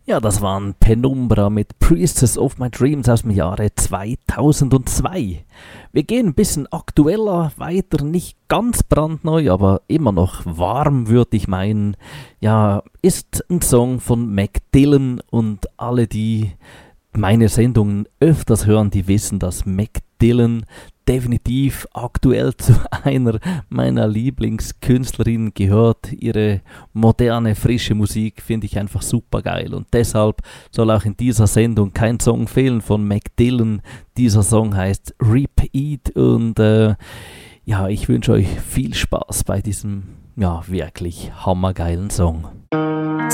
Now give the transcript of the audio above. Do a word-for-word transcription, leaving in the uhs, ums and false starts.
Ja, das waren Penumbra mit Priestess of My Dreams aus dem Jahre zweitausendzwei. Wir gehen ein bisschen aktueller weiter, nicht ganz brandneu, aber immer noch warm, würde ich meinen. Ja, ist ein Song von Mac Dillon und alle, die meine Sendungen öfters hören, die wissen, dass Mac Dillon definitiv aktuell zu einer meiner Lieblingskünstlerinnen gehört. Ihre moderne, frische Musik finde ich einfach super geil und deshalb soll auch in dieser Sendung kein Song fehlen von Mac Dillon. Dieser Song heißt Repeat und äh, ja, ich wünsche euch viel Spaß bei diesem ja wirklich hammergeilen Song.